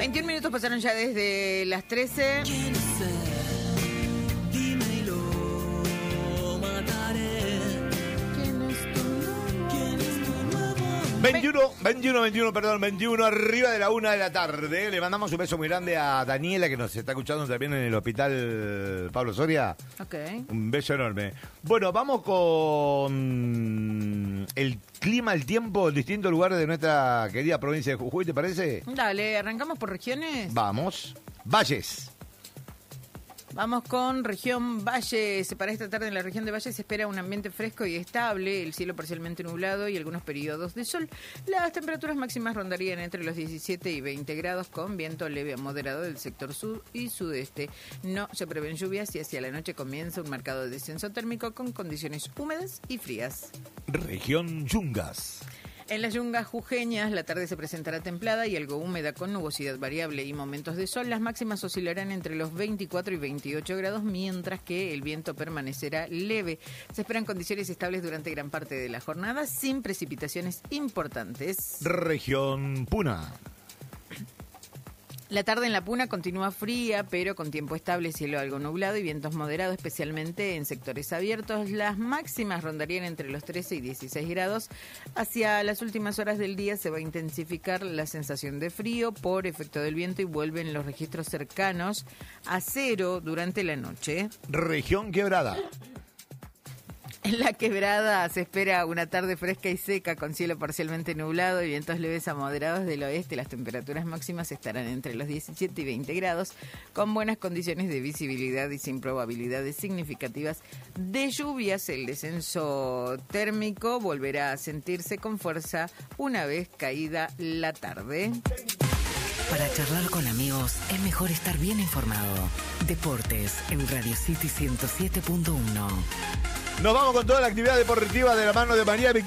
21 minutos pasaron ya desde las 13. ¿Quién es él? Dime y lo mataré. ¿Quién es tu nuevo? 21, arriba de la 1 de la tarde. Le mandamos un beso muy grande a Daniela, que nos está escuchando también en el hospital Pablo Soria. Ok. Un beso enorme. Bueno, vamos con el clima, el tiempo en distintos lugares de nuestra querida provincia de Jujuy, ¿te parece? Dale, arrancamos por regiones. Vamos. Valles. Vamos con región Valles. Para esta tarde en la región de Valles se espera un ambiente fresco y estable, el cielo parcialmente nublado y algunos periodos de sol. Las temperaturas máximas rondarían entre los 17 y 20 grados con viento leve a moderado del sector sur y sudeste. No se prevén lluvias y hacia la noche comienza un marcado descenso térmico con condiciones húmedas y frías. Región Yungas. En las yungas jujeñas, la tarde se presentará templada y algo húmeda con nubosidad variable y momentos de sol. Las máximas oscilarán entre los 24 y 28 grados, mientras que el viento permanecerá leve. Se esperan condiciones estables durante gran parte de la jornada, sin precipitaciones importantes. Región Puna. La tarde en La Puna continúa fría, pero con tiempo estable, cielo algo nublado y vientos moderados, especialmente en sectores abiertos. Las máximas rondarían entre los 13 y 16 grados. Hacia las últimas horas del día se va a intensificar la sensación de frío por efecto del viento y vuelven los registros cercanos a 0 durante la noche. Región Quebrada. En la Quebrada se espera una tarde fresca y seca con cielo parcialmente nublado y vientos leves a moderados del oeste. Las temperaturas máximas estarán entre los 17 y 20 grados con buenas condiciones de visibilidad y sin probabilidades significativas de lluvias. El descenso térmico volverá a sentirse con fuerza una vez caída la tarde. Para charlar con amigos es mejor estar bien informado. Deportes en Radio City 107.1. Nos vamos con toda la actividad deportiva de la mano de María Victoria.